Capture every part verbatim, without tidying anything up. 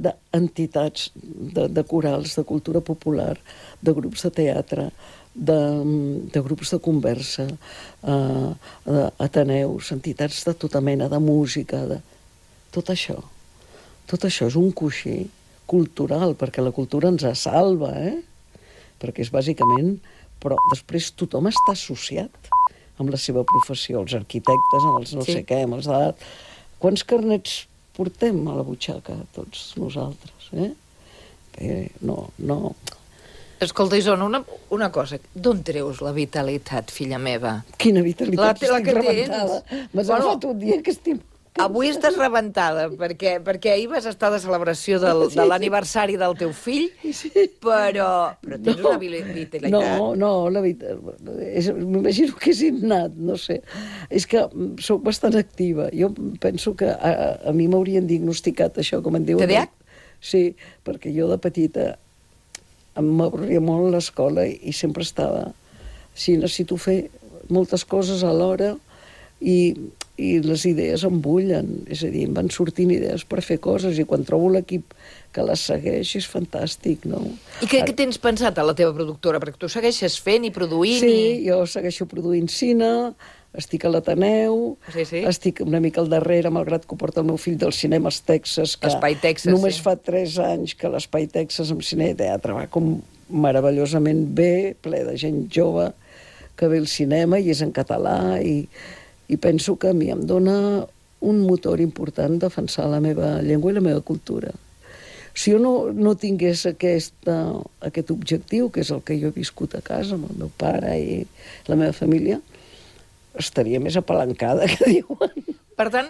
d'entitats, de, de corals, de cultura popular, de grups de teatre, de, de grups de conversa, uh, d'ateneus, entitats de tota mena, de música, de... tot això. Tot això és un coixí cultural, perquè la cultura ens salva, eh? Perquè és bàsicament... Però després tothom està associat amb la seva professió, els arquitectes, amb els no sí. sé què, amb els d'edat. Quants carnets portem a la butxaca, tots nosaltres, eh? Bé, no, no... Escolta, Isona, una, una cosa. D'on treus la vitalitat, filla meva? Quina vitalitat? La, la que rebentada. M'has bueno, agafat un dia que estic... Avui estàs rebentada, perquè, perquè ahir vas estar de celebració del, sí, de l'aniversari del teu fill, sí. però, però tens no, una vitalitat. No, no, la m'imagino que és innat, no sé. És que sóc bastant activa. Jo penso que a, a mi m'haurien diagnosticat això, com en diuen. T D A H? Sí, perquè jo de petita m'avorria molt l'escola i sempre estava... Sí, necessito fer moltes coses alhora i... i les idees em bullen, és a dir, em van sortint idees per fer coses i quan trobo l'equip que les segueix és fantàstic, no? I què, què tens pensat a la teva productora? Perquè tu segueixes fent i produint sí, i... Sí, jo segueixo produint cine, estic a l'Ateneu, sí, sí. estic una mica al darrere, malgrat que ho porta el meu fill dels cinemes Texas, que Espai Texas, només sí. fa tres anys que l'Espai Texas amb cine i teatre va com meravellosament bé, ple de gent jove que ve al cinema i és en català i... i penso que a mi em dona un motor important defensar la meva llengua i la meva cultura. Si jo no, no tingués aquesta, aquest objectiu, que és el que jo he viscut a casa amb el meu pare i la meva família, estaria més apalancada, que diuen. Per tant,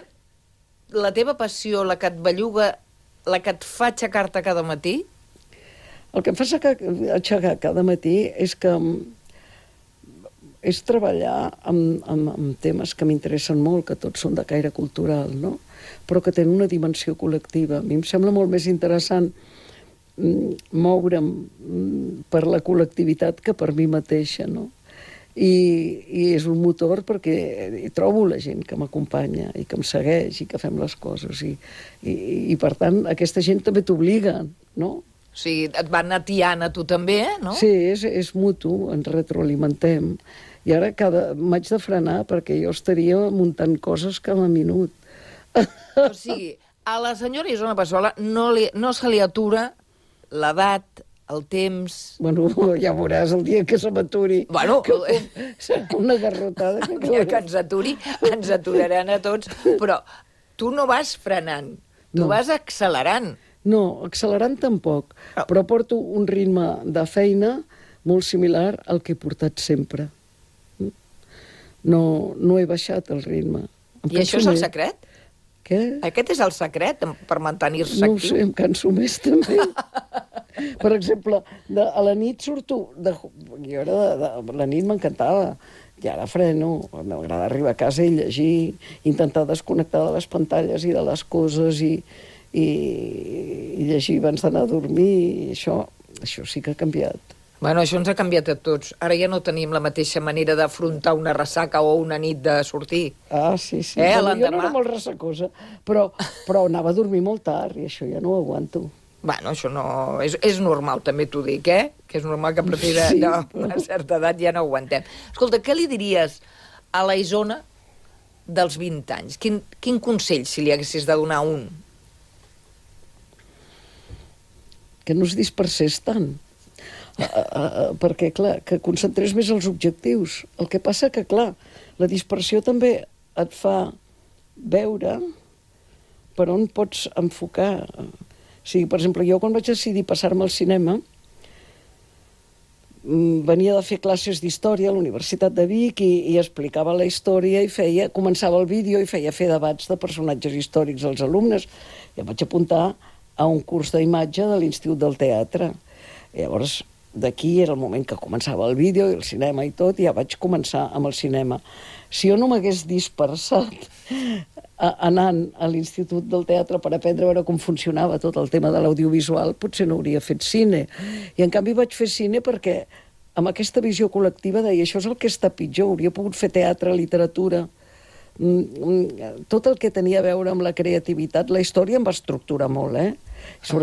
la teva passió, la que et belluga, la que et fa aixecar-te cada matí? El que em fa aixecar cada matí és que és treballar amb, amb, amb temes que m'interessen molt, que tots són de caire cultural, no? Però que tenen una dimensió col·lectiva. A mi em sembla molt més interessant moure'm per la col·lectivitat que per mi mateixa, no? I, i és un motor perquè hi trobo la gent que m'acompanya i que em segueix i que fem les coses. I, i, i per tant, aquesta gent també t'obliga, no? O sigui, et van atiant a tu també, no? Sí, és, és mutu, ens retroalimentem. I ara cada... m'haig de frenar perquè jo estaria muntant coses cada minut. O sigui, a la senyora Isona Passola no, li, no se li atura l'edat, el temps... Bueno, ja veuràs el dia que se m'aturi. Bueno... Que, serà una garrotada. Que el dia que ens aturi, ens aturaran a tots. Però tu no vas frenant, tu no. vas accelerant. No, accelerant tampoc, oh. però porto un ritme de feina molt similar al que he portat sempre. No, no he baixat el ritme. I això és el secret? Què? Aquest és el secret per mantenir-se actiu? No ho actiu? sé, em canso més també. Per exemple, de, a la nit surto... De, jo era de, de, la nit m'encantava. I ara freno. M'agrada arribar a casa i llegir, intentar desconnectar de les pantalles i de les coses i, i, i llegir abans d'anar a dormir. I això, això sí que ha canviat. Bueno, això ens ha canviat a tots. Ara ja no tenim la mateixa manera d'afrontar una ressaca o una nit de sortir. Ah, sí, sí. Eh, bueno, jo no era molt ressacosa, però, però anava a dormir molt tard i això ja no ho aguanto. Bueno, això no... És, és normal, també t'ho dic, eh? Que és normal que a partir de, sí, de però... una certa edat ja no ho aguantem. Escolta, què li diries a la Isona dels vint anys? Quin, quin consell, si li haguessis de donar un? Que no es dispersés tant. Uh, uh, uh, perquè, clar, que concentrés més els objectius. El que passa que, clar, la dispersió també et fa veure per on pots enfocar. O sigui, per exemple, jo quan vaig decidir passar-me al cinema venia de fer classes d'història a la Universitat de Vic i, i explicava la història i feia, començava el vídeo i feia fer debats de personatges històrics als alumnes. I em vaig apuntar a un curs d'imatge de l'Institut del Teatre. I llavors, d'aquí era el moment que començava el vídeo i el cinema i tot, i ja vaig començar amb el cinema. Si jo no m'hagués dispersat anant a l'Institut del Teatre per aprendre a veure com funcionava tot el tema de l'audiovisual, potser no hauria fet cine. I en canvi vaig fer cine perquè amb aquesta visió col·lectiva deia això és el que està pitjor, hauria pogut fer teatre, literatura, tot el que tenia a veure amb la creativitat. La història em va estructurar molt, eh? Sobretot